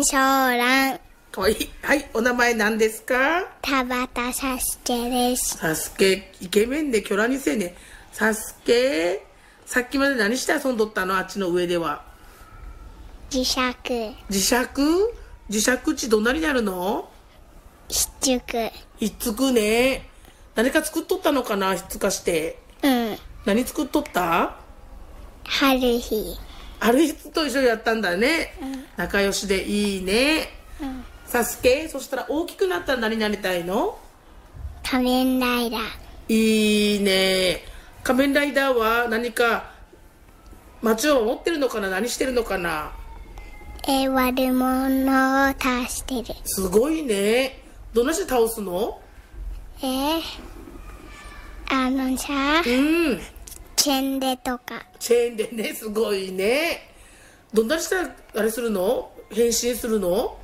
金小蘭。 かわいい。はい、お名前何ですか？ 田畑サスケです。 サスケ、イケメンでキョラ2世ね。サスケ、さっきまで何して遊んどったの？あっちの上では。 磁石。 磁石？磁石っちどんなになるの？ ひっつく。 ひっつくね。何か作っとったのかな？ひっつかして。 うん。 何作っとった？ 春日。 春日と一緒にやったんだね。仲良しでいいね。サスケ、そしたら大きくなったら何になりたいの？ 仮面ライダー。 いいね。仮面ライダーは何か街を守ってるのかな？何してるのかな？ 悪者を倒してる。 すごいね。どんなして倒すの？ さ、チェンデとか。 チェーンでね、すごいね。どんなしてあれするの？変身するの？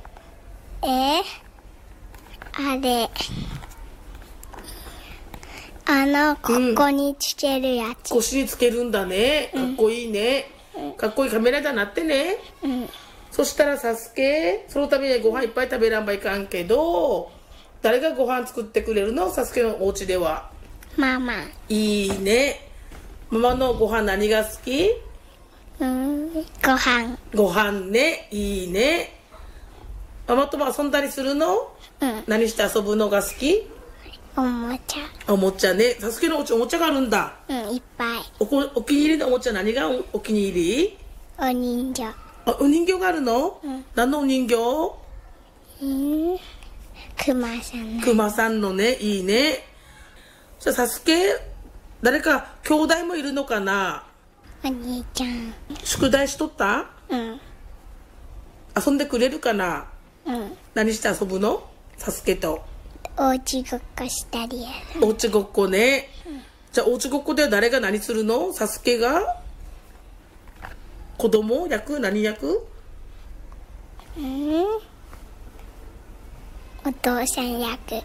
ここにつけるやつ。 腰につけるんだね。かっこいいね。かっこいいカメラだなってね。そしたらサスケ、そのためにご飯いっぱい食べらんばいかんけど、誰がご飯作ってくれるの？サスケのお家では。 ママ。 いいね。ママのご飯何が好き？ ご飯。 ご飯ね。いいね。ママとも遊んだりするの？何して遊ぶのが好き？ おもちゃ。 おもちゃね。サスケのお家おもちゃがあるんだ。 いっぱい。 お気に入りのおもちゃ何がお気に入り？ お人形。 お人形があるの？何のお人形？ クマさん。 クマさんのね。いいね。じゃあサスケ、誰か兄弟もいるのかな？ お兄ちゃん。 宿題しとった？遊んでくれるかな？何して遊ぶの？サスケと。 おうちごっこしたりやる。 おうちごっこね。じゃあおうちごっこでは誰が何するの？サスケが子供役？何役？ お父さん役。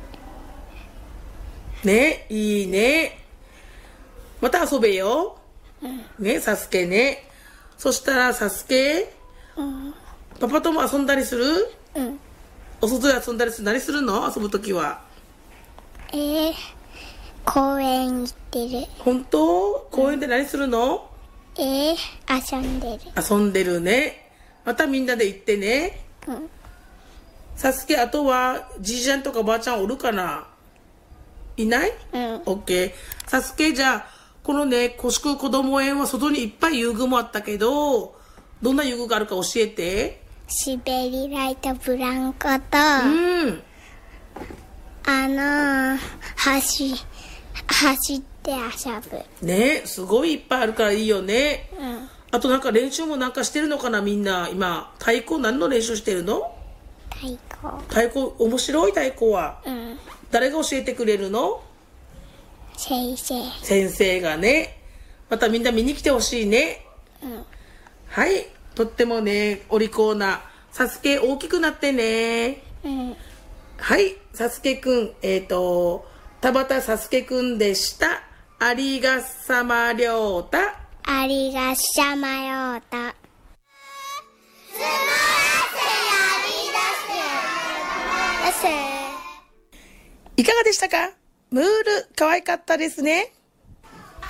ね、いいね。また遊べよ。ね、サスケね。そしたらサスケ、パパとも遊んだりする？お外で遊んだりする？何するの？遊ぶときは。 公園行ってる。 本当？公園で何するの？ 遊んでる。 遊んでるね。またみんなで行ってね。サスケ、あとはじいちゃんとかばあちゃんおるかな？いない？オッケー。サスケ、じゃあこのね、こしく子ども園は外にいっぱい遊具もあったけど、どんな遊具があるか教えて。 滑り台とブランコと、走って遊ぶ。 ね、すごいいっぱいあるからいいよね。あとなんか練習もなんかしてるのかな？みんな今太鼓何の練習してるの？太鼓面白い？太鼓は、誰が教えてくれるの？ 先生がね。またみんな見に来てほしいね。はい、とってもねお利口なサスケ、大きくなってね。はい、サスケくん、田畑サスケくんでした。ありがさまりょうた。 ありがさまようた。 いかがでしたか？ムール可愛かったですね。